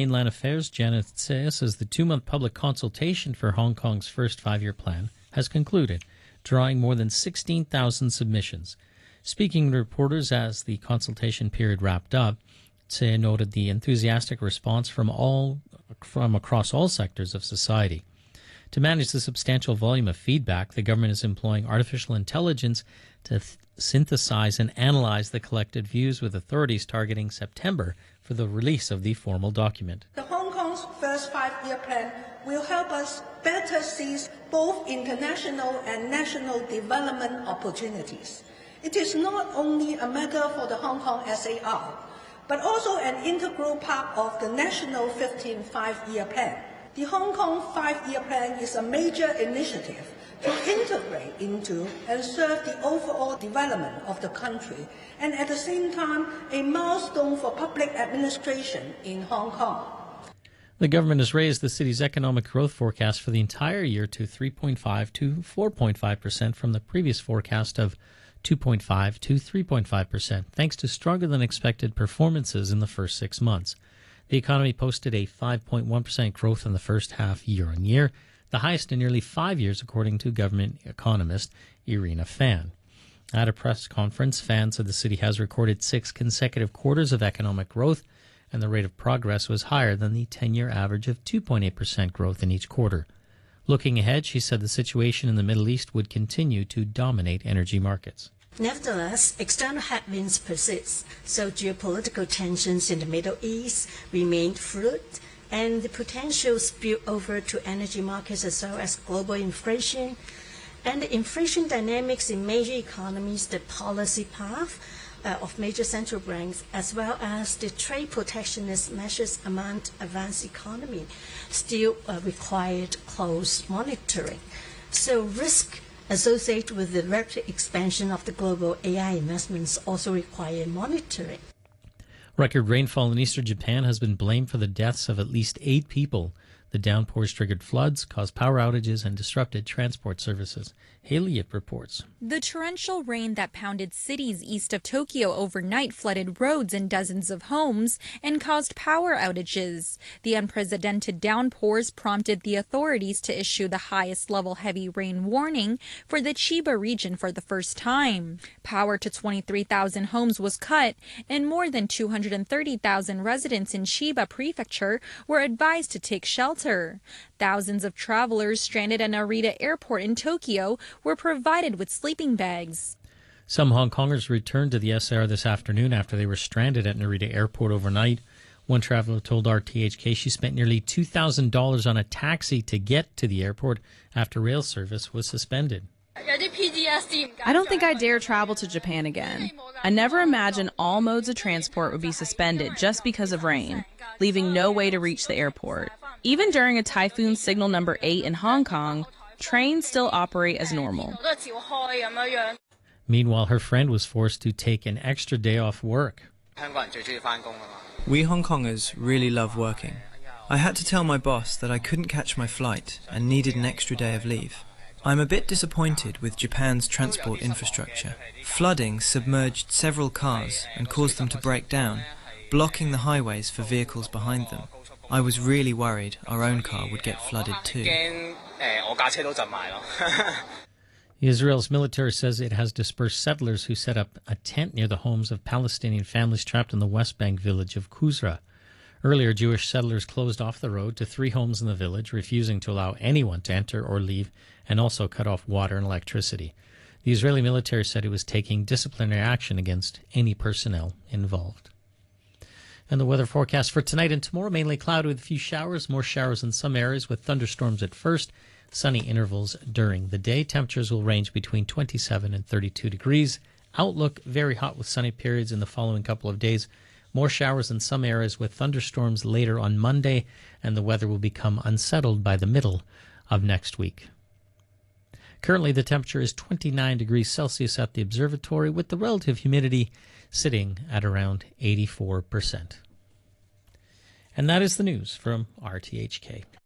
Mainland Affairs, Janet Tse, says the 2-month public consultation for Hong Kong's first 5-year plan has concluded, drawing more than 16,000 submissions. Speaking to reporters as the consultation period wrapped up, Tse noted the enthusiastic response from across all sectors of society. To manage the substantial volume of feedback, the government is employing artificial intelligence to synthesize and analyze the collected views, with authorities targeting September for the release of the formal document. The Hong Kong's first 5-year plan will help us better seize both international and national development opportunities. It is not only a matter for the Hong Kong SAR, but also an integral part of the national 15th 5-year plan. The Hong Kong 5-year plan is a major initiative to integrate into and serve the overall development of the country, and at the same time a milestone for public administration in Hong Kong. The government has raised the city's economic growth forecast for the entire year to 3.5 to 4.5% from the previous forecast of 2.5 to 3.5%, thanks to stronger than expected performances in the first 6 months. The economy posted a 5.1% growth in the first half year-on-year, the highest in nearly 5 years, according to government economist Irina Fan. At a press conference, Fan said the city has recorded 6 consecutive quarters of economic growth, and the rate of progress was higher than the 10-year average of 2.8% growth in each quarter. Looking ahead, she said the situation in the Middle East would continue to dominate energy markets. Nevertheless, external headwinds persist, so geopolitical tensions in the Middle East remain fluid, and the potential spill over to energy markets as well as global inflation, and the inflation dynamics in major economies, the policy path of major central banks, as well as the trade protectionist measures among advanced economy, still required close monitoring. So risk associated with the rapid expansion of the global AI investments also require monitoring. Record rainfall in eastern Japan has been blamed for the deaths of at least 8 people. The downpours triggered floods, caused power outages, and disrupted transport services. Haley Yip reports. The torrential rain that pounded cities east of Tokyo overnight flooded roads and dozens of homes and caused power outages. The unprecedented downpours prompted the authorities to issue the highest level heavy rain warning for the Chiba region for the first time. Power to 23,000 homes was cut, and more than 230,000 residents in Chiba Prefecture were advised to take shelter. Thousands of travelers stranded at Narita Airport in Tokyo were provided with sleeping bags. Some Hong Kongers returned to the SAR this afternoon after they were stranded at Narita Airport overnight. One traveler told RTHK she spent nearly $2,000 on a taxi to get to the airport after rail service was suspended. I don't think I dare travel to Japan again. I never imagined all modes of transport would be suspended just because of rain, leaving no way to reach the airport. Even during a typhoon signal number 8 in Hong Kong, trains still operate as normal. Meanwhile, her friend was forced to take an extra day off work. We Hong Kongers really love working. I had to tell my boss that I couldn't catch my flight and needed an extra day of leave. I'm a bit disappointed with Japan's transport infrastructure. Flooding submerged several cars and caused them to break down, blocking the highways for vehicles behind them. I was really worried our own car would get flooded too. Israel's military says it has dispersed settlers who set up a tent near the homes of Palestinian families trapped in the West Bank village of Qusra. Earlier, Jewish settlers closed off the road to 3 homes in the village, refusing to allow anyone to enter or leave, and also cut off water and electricity. The Israeli military said it was taking disciplinary action against any personnel involved. And the weather forecast for tonight and tomorrow: mainly cloudy with a few showers, more showers in some areas with thunderstorms at first, sunny intervals during the day. Temperatures will range between 27 and 32 degrees. Outlook: very hot with sunny periods in the following couple of days. More showers in some areas with thunderstorms later on Monday, and the weather will become unsettled by the middle of next week. Currently, the temperature is 29 degrees Celsius at the observatory, with the relative humidity sitting at around 84%. And that is the news from RTHK.